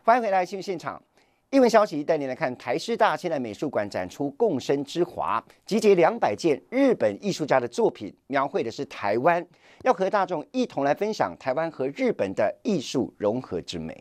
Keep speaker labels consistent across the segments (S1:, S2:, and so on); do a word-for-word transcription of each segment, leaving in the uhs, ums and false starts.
S1: 欢迎回来新闻现场。艺文消息带您来看，台师大现代美术馆展出《共生之华》，集结两百件日本艺术家的作品，描绘的是台湾，要和大众一同来分享台湾和日本的艺术融合之美。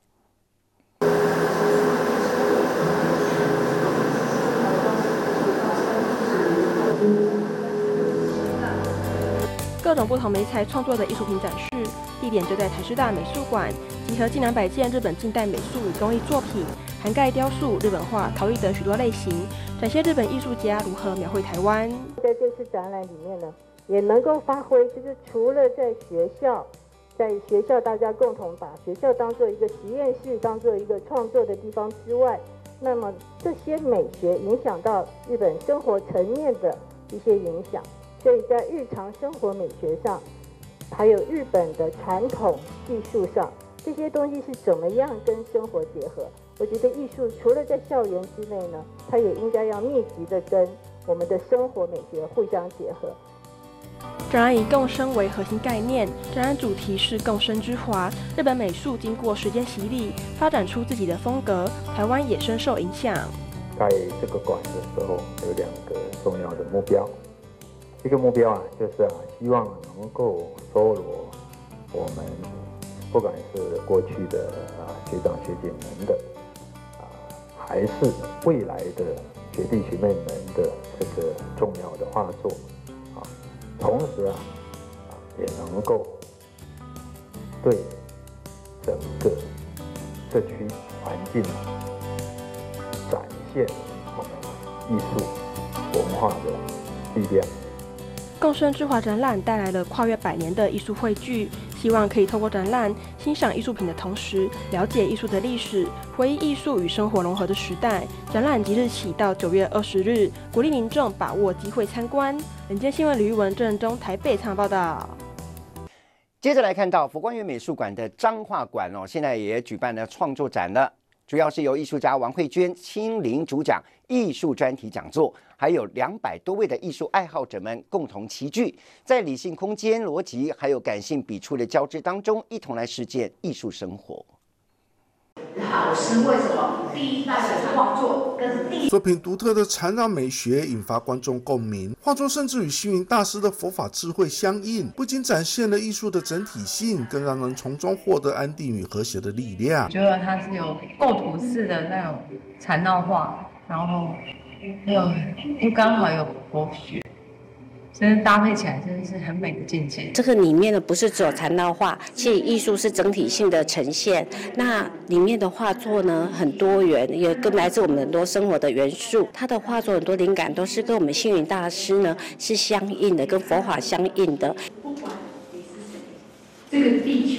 S2: 各种不同媒材创作的艺术品展示，地点就在台师大美术馆，集合近两百件日本近代美术与工艺作品，涵盖雕塑、日本画、陶艺等许多类型，展现日本艺术家如何描绘台湾。
S3: 在这次展览里面呢，也能够发挥，就是除了在学校，在学校大家共同把学校当做一个实验室，当做一个创作的地方之外，那么这些美学影响到日本生活层面的一些影响。所以在日常生活美学上，还有日本的传统艺术上，这些东西是怎么样跟生活结合？我觉得艺术除了在校园之内呢，它也应该要密集的跟我们的生活美学互相结合。
S2: 展览以共生为核心概念，展览主题是共生之华。日本美术经过时间洗礼，发展出自己的风格，台湾也深受影响。
S4: 盖这个馆的时候有两个重要的目标。一个目标啊，就是啊，希望能够收罗我们不管是过去的啊学长学姐们的啊，还是未来的学弟学妹们的这个重要的画作啊，同时啊啊也能够对整个社区环境展现我们艺术文化的力量。
S2: 共生之华展览带来了跨越百年的艺术汇聚，希望可以透过展览欣赏艺术品的同时，了解艺术的历史，回忆艺术与生活融合的时代。展览即日起到九月二十日，鼓励民众把握机会参观。人间新闻吕玉文、郑中台北采访报道。
S1: 接着来看到佛光园美术馆的彰化馆哦，现在也举办了创作展了。主要是由艺术家王慧娟亲临主讲艺术专题讲座，还有两百多位的艺术爱好者们共同齐聚，在理性空间逻辑还有感性笔触的交织当中，一同来实践艺术生活。
S5: 老师为什么第一代的画作跟第一
S6: 作品独特的缠绕美学引发观众共鸣，画作甚至与星云大师的佛法智慧相应，不仅展现了艺术的整体性，更让人从中获得安定与和谐的力量。
S7: 我觉得它是有构图式的那种缠绕画，然后有又刚好有佛学，真的搭配起来真的是很美的境界。
S8: 这个里面呢，不是只有缠绕画，其实艺术是整体性的呈现。那里面的画作呢，很多元，也跟来自我们很多生活的元素。他的画作很多灵感都是跟我们星云大师呢是相应的，跟佛法相应的。
S5: 不管你是谁，这个地球。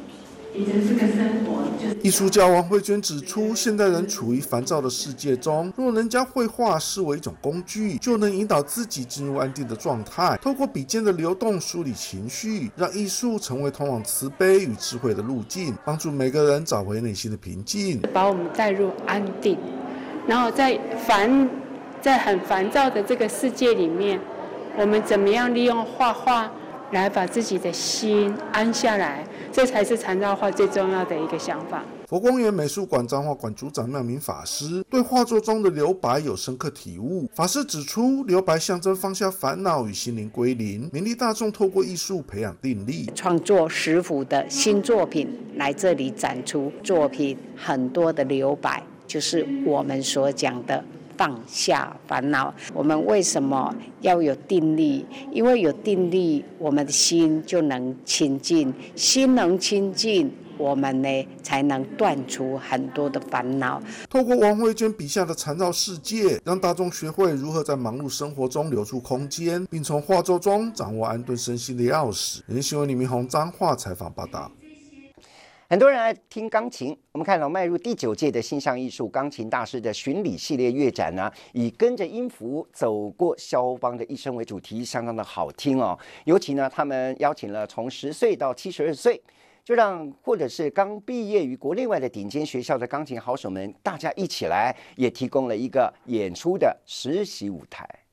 S6: 艺术家王慧娟指出，现代人处于烦躁的世界中，若能将绘画视为一种工具，就能引导自己进入安定的状态。透过笔尖的流动梳理情绪，让艺术成为通往慈悲与智慧的路径，帮助每个人找回内心的平静，
S9: 把我们带入安定。然后在烦，在很烦躁的这个世界里面，我们怎么样利用画画来把自己的心安下来，这才是缠绕画最重要的一个想法。
S6: 佛光园美术馆彰化馆组长妙明法师对画作中的留白有深刻体悟。法师指出，留白象征放下烦恼与心灵归零，勉励大众透过艺术培养定力。
S8: 创作十幅的新作品来这里展出，作品很多的留白，就是我们所讲的放下烦恼。我们为什么要有定力？因为有定力，我们的心就能清净，心能清净，我们呢才能断除很多的烦恼。
S6: 透过王慧娟笔下的缠绕世界，让大众学会如何在忙碌生活中留出空间，并从画作中掌握安顿身心的钥匙。人新闻李明宏彰化采访报道。
S1: 很多人爱听钢琴，我们看到迈入第九届的星象艺术钢琴大师的巡礼系列乐展呢，以跟着音符走过肖邦的一生为主题，相当的好听哦。尤其呢，他们邀请了从十岁到七十二岁，就让或者是刚毕业于国内外的顶尖学校的钢琴好手们，大家一起来，也提供了一个演出的实习舞台。